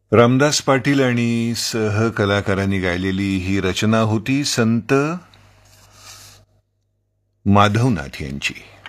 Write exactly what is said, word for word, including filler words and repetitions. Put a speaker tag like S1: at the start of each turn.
S1: रामदास पाटील आणि सहकलाकारांनी गायलेली ही रचना होती संत माधवनाथ यांची.